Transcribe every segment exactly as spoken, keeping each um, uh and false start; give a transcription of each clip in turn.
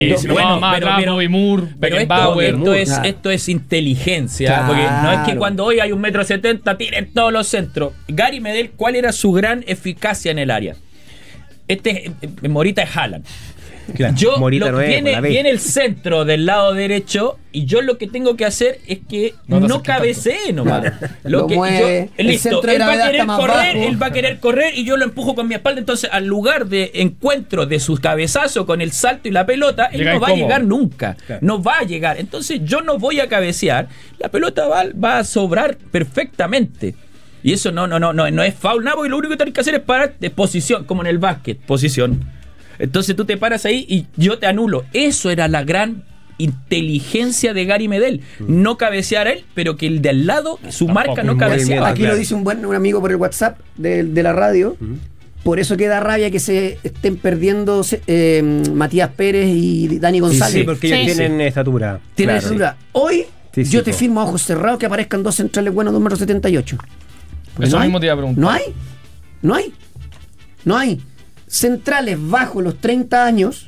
Eh, sí, bueno, más pero, atrás, Bobby Moore, Beckenbauer. Esto, esto, es, esto es inteligencia. Claro. Porque no es que cuando hoy hay un metro setenta tiren todos los centros. Gary Medel, ¿cuál era su gran eficacia en el área? Este eh, Morita es Haaland. Claro, yo lo, no es, viene, viene el centro del lado derecho y yo lo que tengo que hacer es que no, no cabecee nomás. Claro. Lo, lo que mueve, yo, listo, él va a querer correr, bajo. él va a querer correr y yo lo empujo con mi espalda. Entonces, al lugar de encuentro de su cabezazo con el salto y la pelota, él Llega no va a llegar nunca. Claro. No va a llegar. Entonces, yo no voy a cabecear. La pelota va, va a sobrar perfectamente. Y eso no, no, no, no, no es foul nada, porque lo único que tienes que hacer es parar de posición, como en el básquet, posición. Entonces tú te paras ahí y yo te anulo. Eso era la gran inteligencia de Gary Medel. No cabecear a él, pero que el de al lado, su Tampoco marca no cabeceaba. Aquí claro. lo dice un buen un amigo por el WhatsApp de, de la radio. Uh-huh. Por eso queda rabia que se estén perdiendo eh, Matías Pérez y Dani González. Sí, porque sí. ellos tienen sí. estatura. Tienen claro. estatura. Hoy Físico. yo te firmo a ojos cerrados que aparezcan dos centrales buenos de un metro setenta y ocho. Eso no mismo hay. te iba a preguntar. No hay. No hay. No hay. Centrales bajo los treinta años,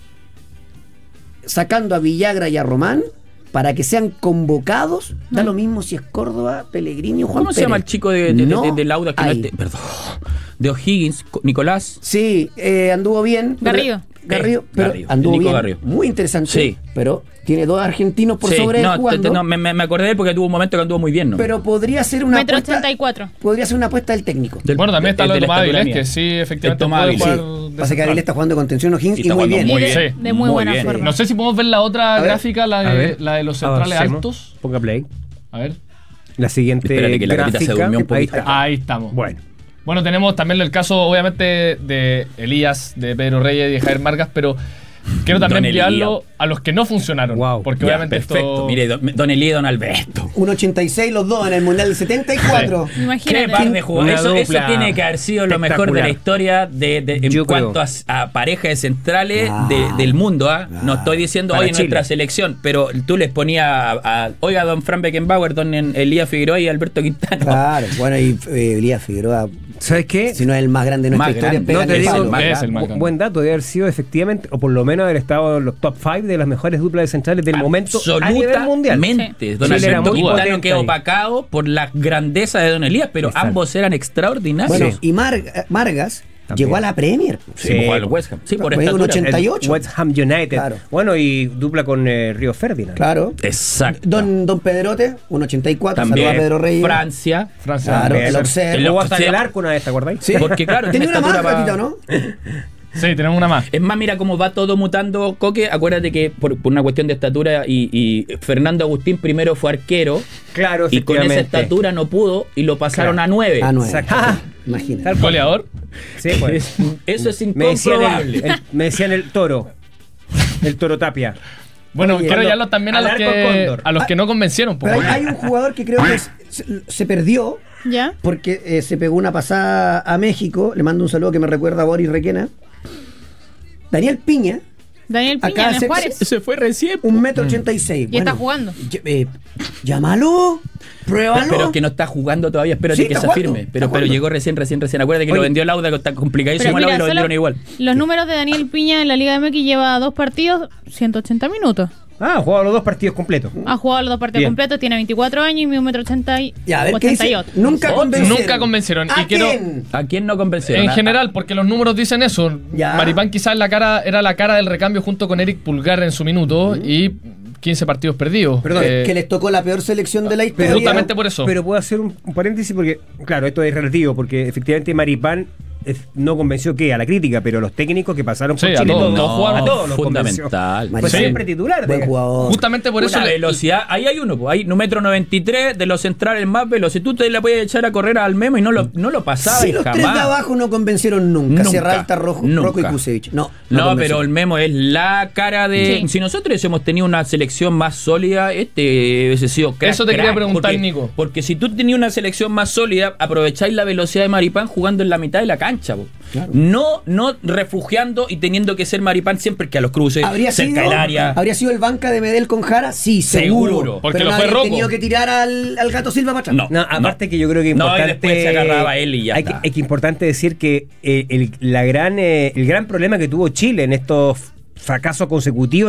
sacando a Villagra y a Román para que sean convocados. No. Da lo mismo si es Córdoba, Pellegrini o Juan ¿Cómo Pérez. se llama el chico de, de, no de, de, de Lauda que no este, perdón, de O'Higgins, Nicolás? Sí, eh, anduvo bien. Garrido. Garrido, eh, pero Garrido, anduvo Nico bien. Garrido. Muy interesante. Sí. Pero tiene dos argentinos por sí, sobre no, él jugando. Te, te, no, me, me acordé de él porque tuvo un momento que anduvo muy bien, ¿no? Pero podría ser una Metro apuesta. ochenta y cuatro. Podría ser una apuesta del técnico. Del, bueno, también está lo de Tomás Avilés, que sí, efectivamente puede jugar. Sí. Pasa que Avilés está jugando con tensión O'Higgins y, y muy bien. Muy bien. Sí. De muy, muy buena bien. forma. No sé si podemos ver la otra a gráfica, la de, ver, la de los centrales avancemos. altos. Ponga play. A ver. La siguiente Espérate que la gráfica. se durmió un ahí, está. ahí estamos. Bueno. Bueno, tenemos también el caso, obviamente, de Elías, de Pedro Reyes y de Javier Vargas, pero quiero también enviarlo a los que no funcionaron. Wow. Porque ya, obviamente perfecto. esto... Mire, don, don Elías y don Alberto. uno ochenta y seis los dos en el Mundial del setenta y cuatro. Sí. Imagínate. Qué par de jugadores. Eso, eso tiene que haber sido lo mejor de la historia de, de, en Yo cuanto a, a pareja de centrales ah, de, del mundo. ¿ah? ah, No estoy diciendo hoy en nuestra selección, pero tú les ponías a, a oiga, don Fran Beckenbauer, don Elías Figueroa y Alberto Quintana. Claro, bueno, y eh, Elías Figueroa. ¿Sabes qué? Si no es el más grande de nuestra Más historia, grande. pega No te el digo, palo. es el más grande. Buen dato de haber sido efectivamente, o por lo menos haber estado en los top cinco de las mejores duplas de centrales del momento a nivel mundial. Absolutamente. Don Chile era Alberto muy Quintana potente quedó ahí. opacado por la grandeza de don Elías, pero Exacto. ambos eran extraordinarios. Bueno, Sí. y Mar- Vargas También. llegó a la Premier. Sí, Sí. jugó al West Ham. Sí, por Fue un estatura. ochenta y ocho. El West Ham United. Claro. Bueno, y dupla con eh, Río Ferdinand. Claro. Exacto. Don, don Pedrote, un ochenta y cuatro. También. Saluda a Pedro Reyes. Francia. Francia. Claro, También. el Auxerre. El Luego hasta Sí. el arco una vez, ¿te acordáis? Sí. Porque claro, tenía tiene una más, estatura Gatito, pa- ¿no? Sí, tenemos una más. Es más, mira cómo va todo mutando, Coque. Acuérdate que por, por una cuestión de estatura y, y Fernando Agustín primero fue arquero Claro, y con esa efectivamente. estatura no pudo y lo pasaron Claro. a nueve. A nueve. Exacto. Imagínate. Tal cual. Goleador. Sí, pues. Eso es Me decían incomprobable. el, el- me decían el toro. El toro Tapia. Bueno, Oye, quiero cuando- llevarlos también a al los, arco que, cóndor. a los que no convencieron. po. Pero hay, hay un jugador que creo que es- se, se perdió ¿Ya? porque eh, se pegó una pasada a México. Le mando un saludo que me recuerda a Boris Requena. Daniel Piña, Daniel Piña, Acá en se- Juárez. Se fue recién. un metro ochenta y seis. Y está jugando. ll- eh, llámalo, pruébalo. Pero es que no está jugando todavía, espérate Sí, que está se jugando, afirme. está Pero, pero jugando. llegó recién, recién, recién. Acuérdate que Oye. lo vendió Lauda, que está complicadísimo Pero el Lauda mira, y lo solo vendieron igual. los números de Daniel Piña en la Liga M X lleva dos partidos, ciento ochenta minutos. Ah, ha jugado los dos partidos completos. Ha jugado los dos partidos Bien. completos, tiene veinticuatro años y mide un metro ochenta y Ya, a ver, ¿qué ochenta y dice? ocho. Nunca Oh, convencieron. nunca convencieron. ¿A Y quiero- quién? ¿A quién no convencieron? En ¿A- general, porque los números dicen eso. Ya. Maripán quizás la cara, era la cara del recambio junto con Eric Pulgar en su minuto y quince partidos perdidos. Perdón, Eh, Que les tocó la peor selección de la historia. justamente por eso. Pero puedo hacer un, un paréntesis porque, claro, esto es relativo, porque efectivamente Maripán es- no convenció que a la crítica, pero los técnicos que pasaron por Sí, a Chile, todos, todos, todos jugaron. a todos los convenció. fundamental. Fue Sí. siempre titular. Buen de- jugador. Justamente por eso Una le- velocidad, ahí hay uno, pues, hay un metro noventa y tres de los centrales más veloces. Tú te la puedes echar a correr al Memo y no lo, no lo pasaba Si y los jamás. tres de abajo no convencieron nunca. Nunca, Sierra Alta, Rojo, nunca. Rocco y Kusevich. No, No, convenció. pero el Memo es la cara de. Sí. Si nosotros hemos tenido una selección más sólida, este hubiese sido crack. Eso te quería crack, preguntar, porque, Nico. Porque si tú tenías una selección más sólida, aprovecháis la velocidad de Maripán jugando en la mitad de la cancha. Po. Claro. No, no refugiando y teniendo que ser Maripán siempre que a los cruces, ¿Habría cerca sido, del área. ¿Habría sido el banca de Medel con Jara? Sí, seguro. Seguro, porque pero lo no fue habrían Rocco. tenido que tirar al, al Gato Silva para atrás. No. No, aparte que yo creo que es No, y importante. después se agarraba él y ya hay que, está. es que importante decir que eh, el, la gran, eh, el gran problema que tuvo Chile en estos fracaso consecutivo